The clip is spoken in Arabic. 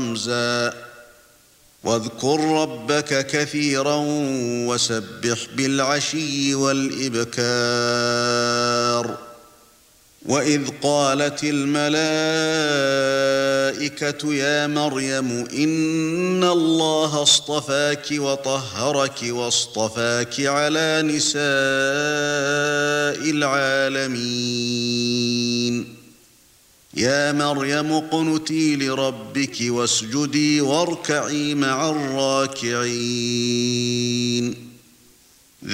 رَمْزًا واذكر ربك كثيرا وسبح بالعشي والإبكار وإذ قالت الملائكة يا مريم إن الله اصطفاك وطهرك واصطفاك على نساء العالمين يا مريم اقنتي لربك واسجدي واركعي مع الراكعين